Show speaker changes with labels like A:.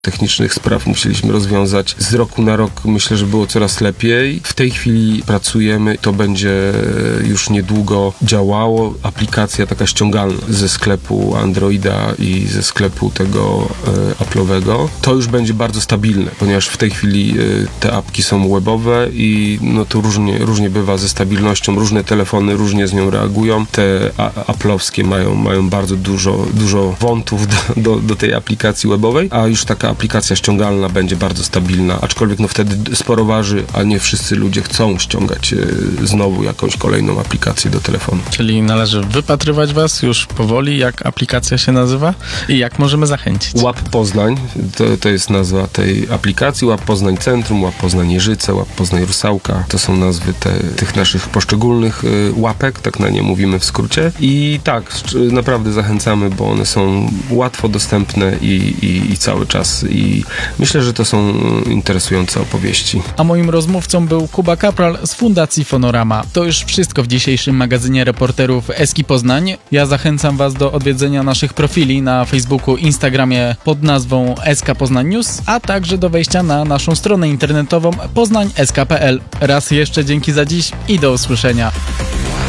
A: technicznych spraw musieliśmy rozwiązać. Z roku na rok myślę, że było coraz lepiej. W tej chwili pracujemy, to będzie już niedługo działało. Aplikacja taka ściągalna ze sklepu Androida i ze sklepu tego Apple'owego. To już będzie bardzo stabilne, ponieważ w tej chwili te apki są webowe i no to różnie bywa ze stabilnością. Różne telefony różnie z nią reagują. Te Apple'owskie mają bardzo dużo wątów do tej aplikacji webowej, a już taka aplikacja ściągalna będzie bardzo stabilna, aczkolwiek no wtedy sporo waży, a nie wszyscy ludzie chcą ściągać znowu jakąś kolejną aplikację do telefonu.
B: Czyli należy wypatrywać was już powoli, jak aplikacja się nazywa i jak możemy zachęcić.
A: Łap Poznań, to jest nazwa tej aplikacji. Łap Poznań Centrum, Łap Poznań Jeżyce, Łap Poznań Rusałka. To są nazwy tych naszych poszczególnych łapek, tak na nie mówimy w skrócie. I tak, naprawdę zachęcamy, bo one są łatwo dostępne i cały czas. I myślę, że to są interesujące opowieści.
B: A moim rozmówcą był Kuba Kapral z Fundacji Fonorama. To już wszystko w dzisiejszym magazynie reporterów Eski Poznań. Ja zachęcam was do odwiedzenia naszych profili na Facebooku, Instagramie pod nazwą SK Poznań News, a także do wejścia na naszą stronę internetową poznań.sk.pl. Raz jeszcze dzięki za dziś i do usłyszenia.